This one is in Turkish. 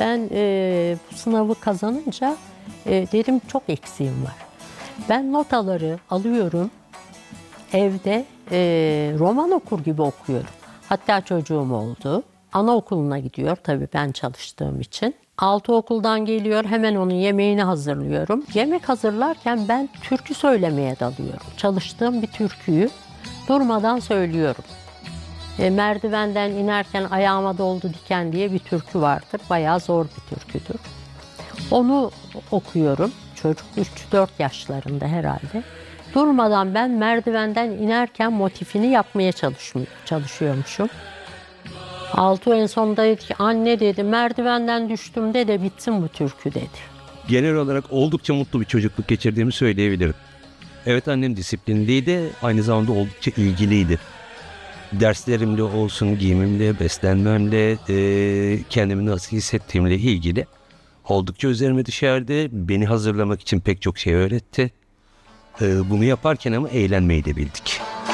Ben bu sınavı kazanınca dedim çok eksiğim var. Ben notaları alıyorum, evde roman okur gibi okuyorum. Hatta çocuğum oldu. Anaokuluna gidiyor tabii ben çalıştığım için. Altı okuldan geliyor, hemen onun yemeğini hazırlıyorum. Yemek hazırlarken ben türkü söylemeye dalıyorum. Çalıştığım bir türküyü durmadan söylüyorum. Merdivenden inerken ayağıma doldu diken diye bir türkü vardır. Bayağı zor bir türküdür. Onu okuyorum. Çocuk 3-4 yaşlarında herhalde. Durmadan ben merdivenden inerken motifini yapmaya çalışıyormuşum. Altuğ en sonunda dedi ki anne dedi merdivenden düştüm de bitsin bu türkü dedi. Genel olarak oldukça mutlu bir çocukluk geçirdiğimi söyleyebilirim. Evet, annem disiplinliydi, aynı zamanda oldukça ilgiliydi. Derslerimle olsun, giyimimle, beslenmemle, kendimi nasıl hissettiğimle ilgili oldukça üzerime düşerdi. Beni hazırlamak için pek çok şey öğretti. Bunu yaparken ama eğlenmeyi de bildik.